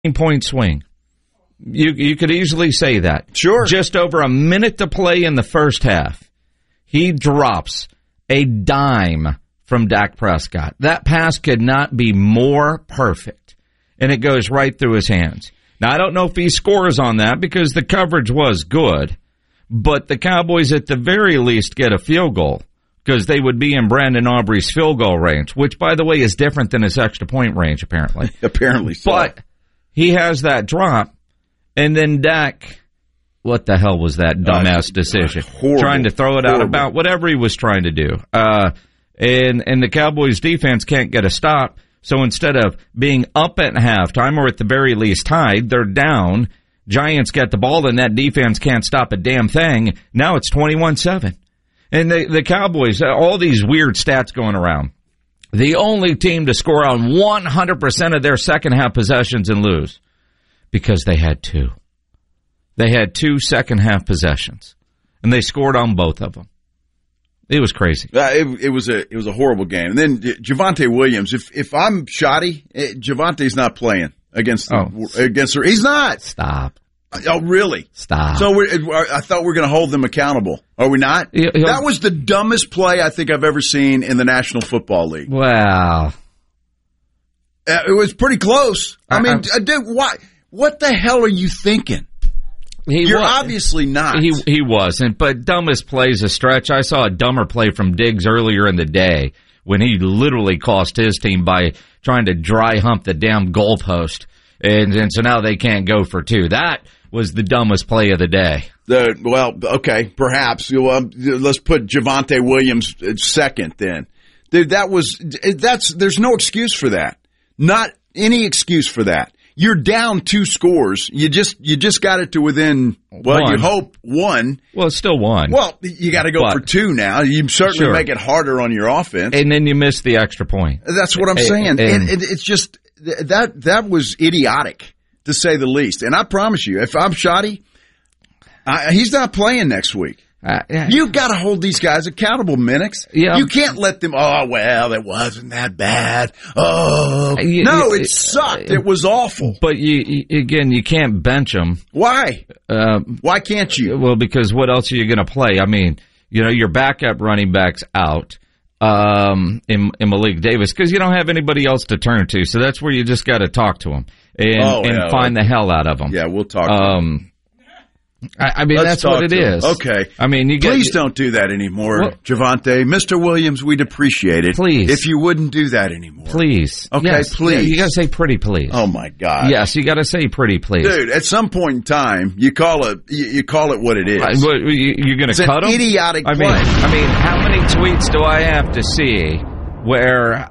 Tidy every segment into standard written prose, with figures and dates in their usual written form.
point swing. You could easily say that. Sure. Just over a minute to play in the first half, he drops a dime from Dak Prescott. That pass could not be more perfect, and it goes right through his hands. Now, I don't know if he scores on that because the coverage was good, but the Cowboys at the very least get a field goal because they would be in Brandon Aubrey's field goal range, which, by the way, is different than his extra point range, apparently. Apparently so. But he has that drop, and then Dak, what the hell was that dumbass decision? Horrible. Trying to throw it out about whatever he was trying to do. And the Cowboys defense can't get a stop. So instead of being up at halftime or at the very least tied, they're down. Giants get the ball, and that defense can't stop a damn thing. Now it's 21-7. And the Cowboys, all these weird stats going around. The only team to score on 100% of their second half possessions and lose because they had two. They had 2 second half possessions, and they scored on both of them. It was crazy. It was a horrible game. And then Javonte Williams. If I'm shoddy, Javonte's not playing against her. He's not. Stop. Oh, really? Stop. So I thought we were going to hold them accountable. Are we not? That was the dumbest play I think I've ever seen in the National Football League. Wow. It was pretty close. I mean, dude, why? What the hell are you thinking? You're obviously not. He wasn't, but dumbest play's a stretch. I saw a dumber play from Diggs earlier in the day when he literally cost his team by trying to dry hump the damn goalpost. And so now they can't go for 2. That was the dumbest play of the day. Well, okay, perhaps. Let's put Javonte Williams second then. Dude, there's no excuse for that. Not any excuse for that. You're down 2 scores. You just got it to within, well, 1. You hope 1. Well, it's still 1. Well, you got to go for 2 now. You certainly make it harder on your offense. And then you miss the extra point. That's what I'm saying. And it's just, that was idiotic, to say the least. And I promise you, if I'm shoddy, he's not playing next week. You've got to hold these guys accountable, Minix. Yeah. You can't let them, it wasn't that bad. It sucked. It was awful. But you can't bench them. Why? Why can't you? Well, because what else are you going to play? I mean, your backup running back's out in Malik Davis because you don't have anybody else to turn to. So that's where you just got to talk to them and find the hell out of them. Yeah, we'll talk to them. I mean, that's what it is. Okay. I mean, please don't do that anymore, Javonte. Mr. Williams, we'd appreciate it. Please. If you wouldn't do that anymore. Please. Okay, yes. please. Yeah, you got to say pretty please. Oh, my God. Yes, you got to say pretty please. Dude, at some point in time, you call it what it is. You're going to cut them? It's an idiotic play. I mean, how many tweets do I have to see where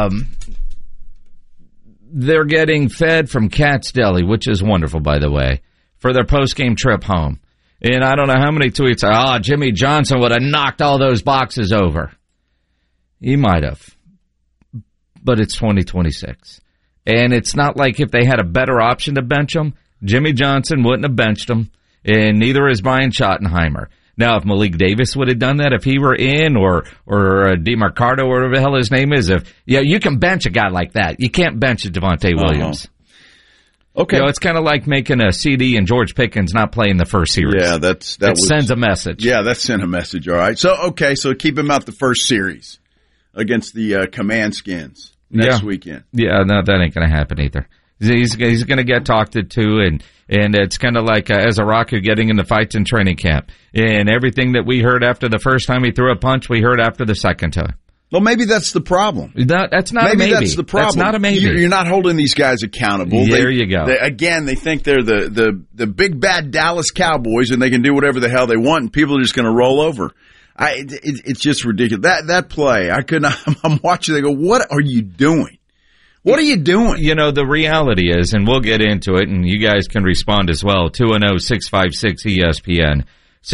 they're getting fed from Cat's Deli, which is wonderful, by the way, for their post-game trip home. And I don't know how many tweets are, Jimmy Johnson would have knocked all those boxes over. He might have. But it's 2026. And it's not like if they had a better option to bench him, Jimmy Johnson wouldn't have benched him, and neither is Brian Schottenheimer. Now, if Malik Davis would have done that, if he were in, or DeMarcado, or whatever the hell his name is, you can bench a guy like that. You can't bench a Devontae Williams. Okay. It's kind of like making a CD and George Pickens not playing the first series. Yeah, that sends a message. Yeah, that sent a message, all right. So keep him out the first series against the Command Skins next weekend. Yeah, no, that ain't going to happen either. He's going to get talked to, and it's kind of like Ezaraku getting into fights in training camp. And everything that we heard after the first time he threw a punch, we heard after the second time. Well, maybe that's the problem. That's not a maybe. Maybe that's the problem. That's not a maybe. You're not holding these guys accountable. There you go. They think they're the big bad Dallas Cowboys and they can do whatever the hell they want and people are just going to roll over. It's just ridiculous. That play, I'm watching, they go, what are you doing? What are you doing? The reality is, and we'll get into it, and you guys can respond as well, 210-656-ESPN,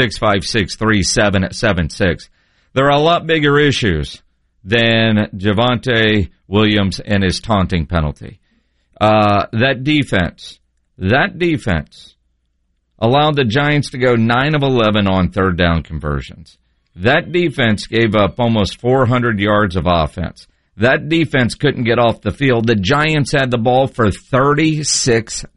656-3776. There are a lot bigger issues than Javonte Williams and his taunting penalty. That defense allowed the Giants to go 9 of 11 on third down conversions. That defense gave up almost 400 yards of offense. That defense couldn't get off the field. The Giants had the ball for 36